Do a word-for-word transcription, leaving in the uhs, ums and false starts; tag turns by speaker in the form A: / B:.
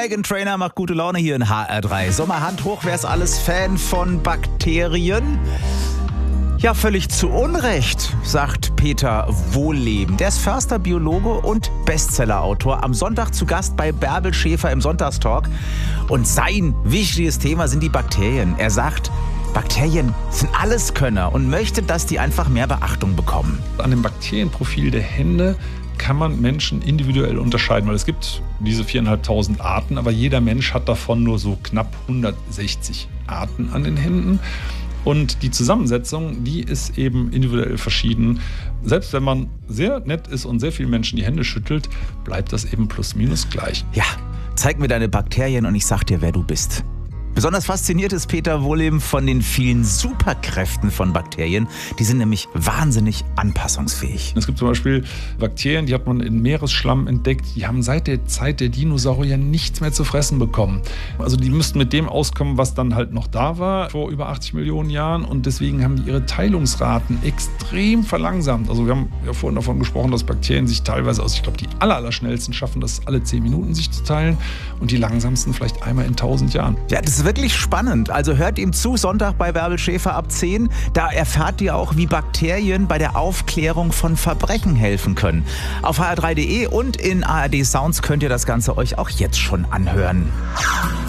A: Megan Trainor macht gute Laune hier in H R drei. Sommer Hand hoch, wer ist alles Fan von Bakterien? Ja, völlig zu Unrecht, sagt Peter Wohlleben. Der ist Förster, Biologe und Bestsellerautor. Am Sonntag zu Gast bei Bärbel Schäfer im Sonntagstalk. Und sein wichtiges Thema sind die Bakterien. Er sagt, Bakterien sind Alleskönner und möchte, dass die einfach mehr Beachtung bekommen.
B: An dem Bakterienprofil der Hände kann man Menschen individuell unterscheiden, weil es gibt diese viertausendfünfhundert Arten, aber jeder Mensch hat davon nur so knapp hundertsechzig Arten an den Händen. Und die Zusammensetzung, die ist eben individuell verschieden. Selbst wenn man sehr nett ist und sehr vielen Menschen die Hände schüttelt, bleibt das eben plus minus gleich.
A: Ja, zeig mir deine Bakterien und ich sag dir, wer du bist. Besonders fasziniert ist Peter Wohlleben von den vielen Superkräften von Bakterien. Die sind nämlich wahnsinnig anpassungsfähig.
B: Es gibt zum Beispiel Bakterien, die hat man in Meeresschlamm entdeckt. Die haben seit der Zeit der Dinosaurier nichts mehr zu fressen bekommen. Also die müssten mit dem auskommen, was dann halt noch da war vor über achtzig Millionen Jahren. Und deswegen haben die ihre Teilungsraten extrem verlangsamt. Also wir haben ja vorhin davon gesprochen, dass Bakterien sich teilweise aus, ich glaube, die aller, aller schnellsten schaffen, das alle zehn Minuten sich zu teilen. Und die langsamsten vielleicht einmal in tausend Jahren.
A: Ja, das ist wirklich spannend. Also hört ihm zu, Sonntag bei Bärbel Schäfer ab zehn. Da erfahrt ihr auch, wie Bakterien bei der Aufklärung von Verbrechen helfen können. Auf h r drei punkt de und in A R D Sounds könnt ihr das Ganze euch auch jetzt schon anhören.